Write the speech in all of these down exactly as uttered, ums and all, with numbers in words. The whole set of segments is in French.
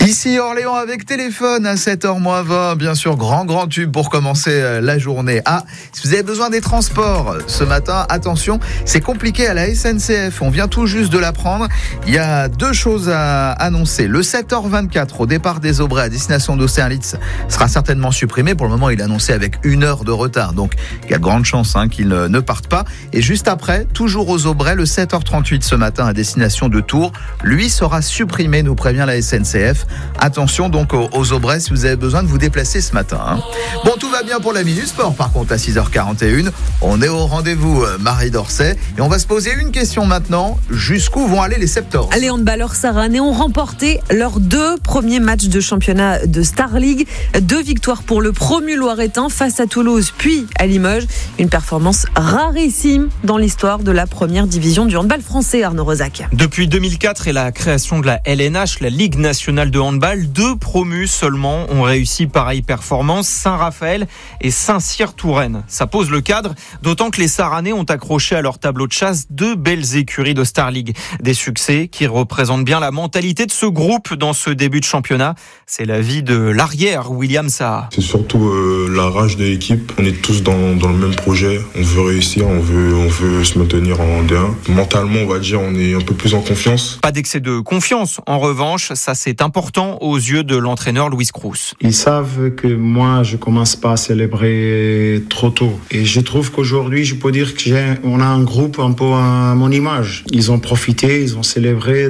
Ici Orléans avec téléphone à sept heures moins vingt, bien sûr, grand grand tube pour commencer la journée. Ah, si vous avez besoin des transports ce matin, attention, c'est compliqué à la S N C F, on vient tout juste de l'apprendre. Il y a deux choses à annoncer. Le sept heures vingt-quatre au départ des Aubrais à destination d'Austerlitz sera certainement supprimé. Pour le moment, il est annoncé avec une heure de retard, donc il y a de grandes chances hein, qu'il ne parte pas. Et juste après, toujours aux Aubrais, le sept heures trente-huit ce matin à destination de Tours, lui sera supprimé, nous prévient la S N C F. Attention donc aux Aubrais si vous avez besoin de vous déplacer ce matin. Hein. Bon, tout va bien pour la Minute Sport. Par contre, à six heures quarante et une, on est au rendez-vous Marie Dorset. Et on va se poser une question maintenant. Jusqu'où vont aller les Septors ? Les handballeurs sarranais ont remporté leurs deux premiers matchs de championnat de Star League. Deux victoires pour le promu Loiretain face à Toulouse puis à Limoges. Une performance rarissime dans l'histoire de la première division du handball français, Arnaud Rosac. Depuis deux mille quatre et la création de la L N H, la Ligue nationale de handball, deux promus seulement ont réussi pareille performance, Saint-Raphaël et Saint-Cyr-Touraine. Ça pose le cadre, d'autant que les Sarranais ont accroché à leur tableau de chasse deux belles écuries de Star League. Des succès qui représentent bien la mentalité de ce groupe dans ce début de championnat. C'est l'avis de l'arrière, William Saha. C'est surtout euh, la rage de l'équipe. On est tous dans, dans le même projet. On veut réussir, on veut, on veut se maintenir en D un. Mentalement, on va dire, on est un peu plus en confiance. Pas d'excès de confiance. En revanche, ça c'est important aux yeux de l'entraîneur Louis Crous. Ils savent que moi, je commence pas à célébrer trop tôt. Et je trouve qu'aujourd'hui, je peux dire que j'ai, on a un groupe un peu à mon image. Ils ont profité, ils ont célébré.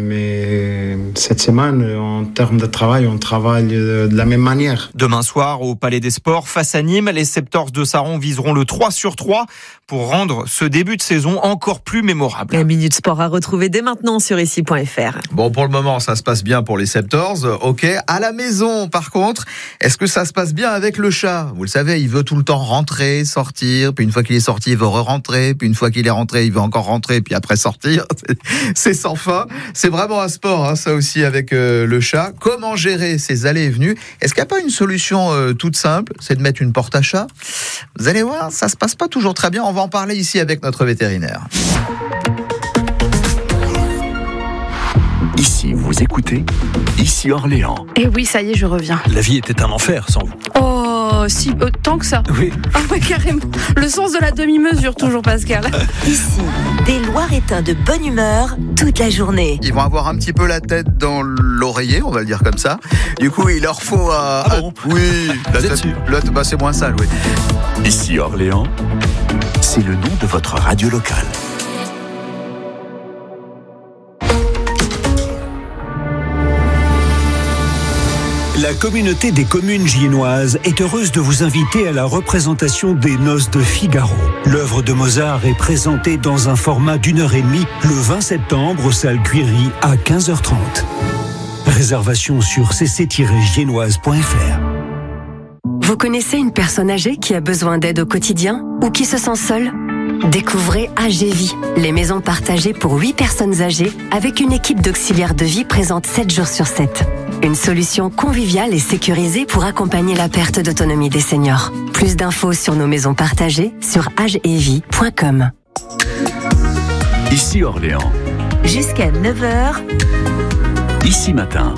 Mais cette semaine, en termes de travail, on travaille de la même manière. Demain soir, au Palais des Sports, face à Nîmes, les Septors de Saron viseront le trois sur trois pour rendre ce début de saison encore plus mémorable. La Minute Sport à retrouver dès maintenant sur ici point f r. Bon, pour le moment, ça se passe bien pour les Septors. Ok. À la maison, par contre, est-ce que ça se passe bien avec le chat ? Vous le savez, il veut tout le temps rentrer, sortir, puis une fois qu'il est sorti, il veut re-rentrer, puis une fois qu'il est rentré, il veut encore rentrer, puis après sortir. C'est sans fin. C'est vraiment un sport, hein, ça aussi, avec euh, le chat. Comment gérer ces allées et venues ? Est-ce qu'il n'y a pas une solution euh, toute simple ? C'est de mettre une porte à chat. Vous allez voir, ça se passe pas toujours très bien. On va en parler ici avec notre vétérinaire. Ici, vous écoutez, ici Orléans. Et oui, ça y est, je reviens. La vie était un enfer sans vous. Oh, si, euh, tant que ça. Oui. Ah ouais, carrément. Le sens de la demi-mesure, toujours, Pascal. Ici, des Loiretains de bonne humeur toute la journée. Ils vont avoir un petit peu la tête dans l'oreiller, on va le dire comme ça. Du coup, il leur faut... Euh, ah bon oui, la tête, sûr la, bah, c'est moins sale, oui. Ici Orléans, c'est le nom de votre radio locale. La communauté des communes giennoises est heureuse de vous inviter à la représentation des Noces de Figaro. L'œuvre de Mozart est présentée dans un format d'une heure et demie le vingt septembre aux salles Cuiry à quinze heures trente. Réservation sur c c tiret giennoise point f r. Vous connaissez une personne âgée qui a besoin d'aide au quotidien ou qui se sent seule ? Découvrez A G Vie, les maisons partagées pour huit personnes âgées avec une équipe d'auxiliaires de vie présente sept jours sur sept. Une solution conviviale et sécurisée pour accompagner la perte d'autonomie des seniors. Plus d'infos sur nos maisons partagées sur agevie point com. Ici Orléans. Jusqu'à neuf heures. Ici Matin.